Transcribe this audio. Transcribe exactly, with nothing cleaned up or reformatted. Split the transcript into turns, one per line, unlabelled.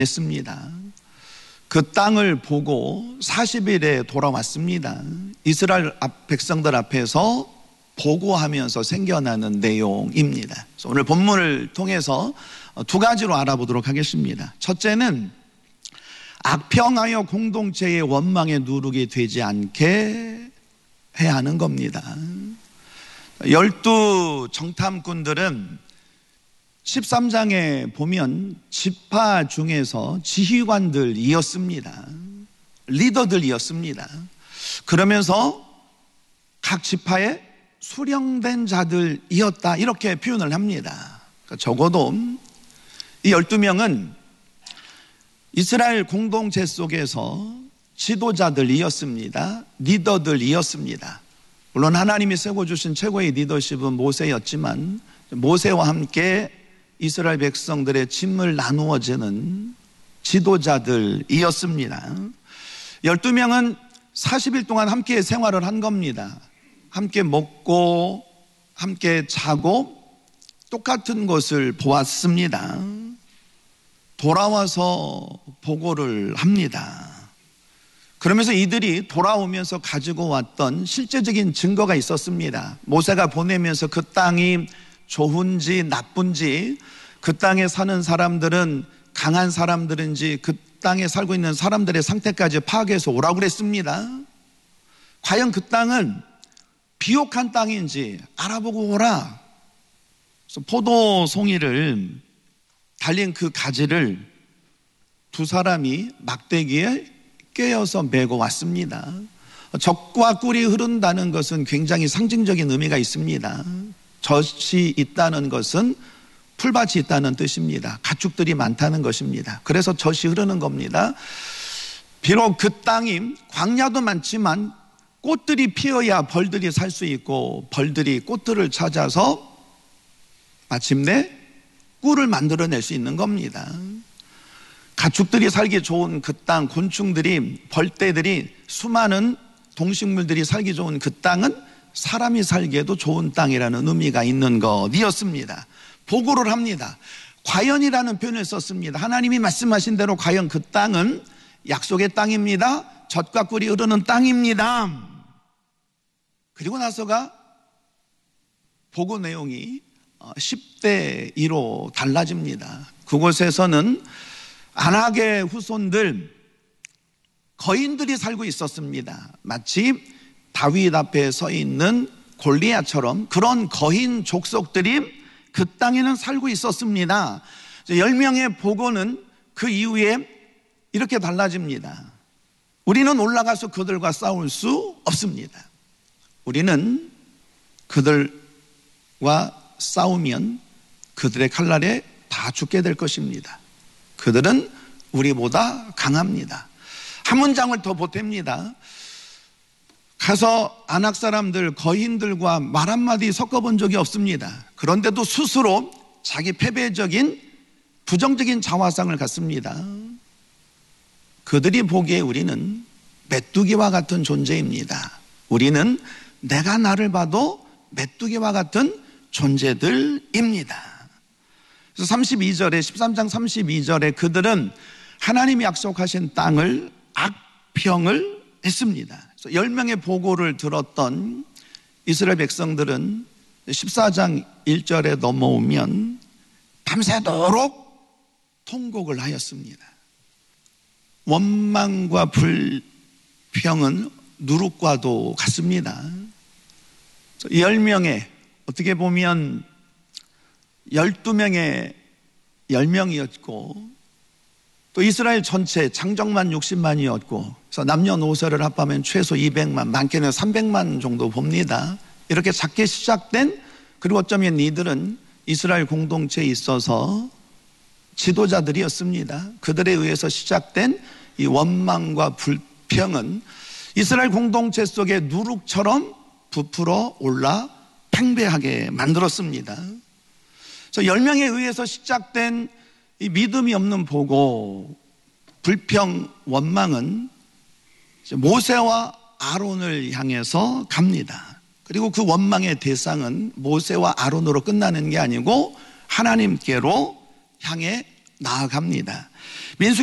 했습니다. 그 땅을 보고 사십 일에 돌아왔습니다. 이스라엘 백성들 앞에서 보고하면서 생겨나는 내용입니다. 오늘 본문을 통해서 두 가지로 알아보도록 하겠습니다. 첫째는 악평하여 공동체의 원망에 누룩이 되지 않게 해야 하는 겁니다. 열두 정탐꾼들은 십삼 장에 보면 지파 중에서 지휘관들이었습니다. 리더들이었습니다. 그러면서 각 지파에 수령된 자들이었다, 이렇게 표현을 합니다. 그러니까 적어도 이 열두 명은 이스라엘 공동체 속에서 지도자들이었습니다. 리더들이었습니다. 물론 하나님이 세워주신 최고의 리더십은 모세였지만 모세와 함께 이스라엘 백성들의 짐을 나누어지는 지도자들이었습니다. 열두 명은 사십 일 동안 함께 생활을 한 겁니다. 함께 먹고 함께 자고 똑같은 것을 보았습니다. 돌아와서 보고를 합니다. 그러면서 이들이 돌아오면서 가지고 왔던 실제적인 증거가 있었습니다. 모세가 보내면서 그 땅이 좋은지 나쁜지, 그 땅에 사는 사람들은 강한 사람들인지, 그 땅에 살고 있는 사람들의 상태까지 파악해서 오라고 그랬습니다. 과연 그 땅은 비옥한 땅인지 알아보고 오라. 그래서 포도 송이를 달린 그 가지를 두 사람이 막대기에 꿰어서 메고 왔습니다. 젖과 꿀이 흐른다는 것은 굉장히 상징적인 의미가 있습니다. 젖이 있다는 것은 풀밭이 있다는 뜻입니다. 가축들이 많다는 것입니다. 그래서 젖이 흐르는 겁니다. 비록 그 땅이 광야도 많지만 꽃들이 피어야 벌들이 살 수 있고, 벌들이 꽃들을 찾아서 마침내 꿀을 만들어낼 수 있는 겁니다. 가축들이 살기 좋은 그 땅, 곤충들이, 벌떼들이, 수많은 동식물들이 살기 좋은 그 땅은 사람이 살기에도 좋은 땅이라는 의미가 있는 것이었습니다. 보고를 합니다. 과연이라는 표현을 썼습니다. 하나님이 말씀하신 대로 과연 그 땅은 약속의 땅입니다. 젖과 꿀이 흐르는 땅입니다. 그리고 나서가 보고 내용이 십 대 이로 달라집니다. 그곳에서는 아낙의 후손들, 거인들이 살고 있었습니다. 마치 다윗 앞에 서 있는 골리앗처럼 그런 거인 족속들이 그 땅에는 살고 있었습니다. 열 명의 보고는 그 이후에 이렇게 달라집니다. 우리는 올라가서 그들과 싸울 수 없습니다. 우리는 그들과 싸우면 그들의 칼날에 다 죽게 될 것입니다. 그들은 우리보다 강합니다. 한 문장을 더 보탭니다. 가서 아낙 사람들, 거인들과 말 한마디 섞어본 적이 없습니다. 그런데도 스스로 자기 패배적인 부정적인 자화상을 갖습니다. 그들이 보기에 우리는 메뚜기와 같은 존재입니다. 우리는 내가 나를 봐도 메뚜기와 같은 존재들입니다. 그래서 삼십이 절에, 십삼 장 삼십이 절에 그들은 하나님이 약속하신 땅을 악평을 했습니다. 그래서 열 명의 보고를 들었던 이스라엘 백성들은 십사 장 일 절에 넘어오면 밤새도록 통곡을 하였습니다. 원망과 불평은 누룩과도 같습니다. 열 명의, 어떻게 보면 열두 명의 열 명이었고, 또 이스라엘 전체 장정만 육십만이었고, 그래서 남녀노소를 합하면 최소 이백만, 많게는 삼백만 정도 봅니다. 이렇게 작게 시작된, 그리고 어쩌면 이들은 이스라엘 공동체에 있어서 지도자들이었습니다. 그들에 의해서 시작된 이 원망과 불평은 이스라엘 공동체 속에 누룩처럼 부풀어 올라 팽배하게 만들었습니다. 그래서 열 명에 의해서 시작된 이 믿음이 없는 보고, 불평, 원망은 모세와 아론을 향해서 갑니다. 그리고 그 원망의 대상은 모세와 아론으로 끝나는 게 아니고 하나님께로 향해 나아갑니다. 민수기